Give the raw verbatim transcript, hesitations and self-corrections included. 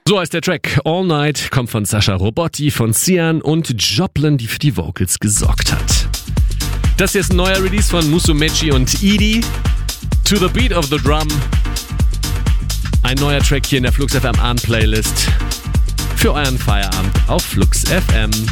So heißt der Track All Night, kommt von Sascha Robotti, von Cian und Joplin, die für die Vocals gesorgt hat. Das hier ist ein neuer Release von Musumeci und Edie. To the Beat of the Drum. Ein neuer Track hier in der Flux F M Abend Playlist für euren Feierabend auf Flux F M.